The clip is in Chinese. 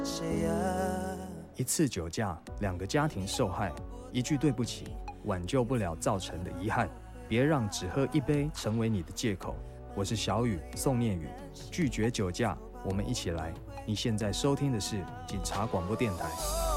一次酒驾，两个家庭受害，一句对不起，挽救不了造成的遗憾。别让只喝一杯成为你的借口。我是小雨宋念宇，拒绝酒驾，我们一起来。你现在收听的是警察广播电台。